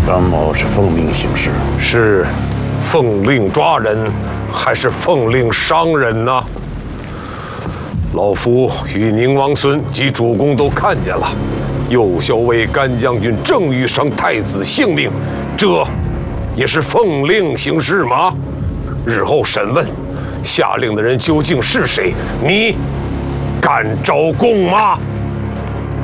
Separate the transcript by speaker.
Speaker 1: 甘某是奉命行事，
Speaker 2: 是奉令抓人，还是奉令伤人呢？老夫与宁王孙及主公都看见了，右校尉甘将军正欲伤太子性命，这也是奉令行事吗？日后审问，下令的人究竟是谁？你敢招供吗？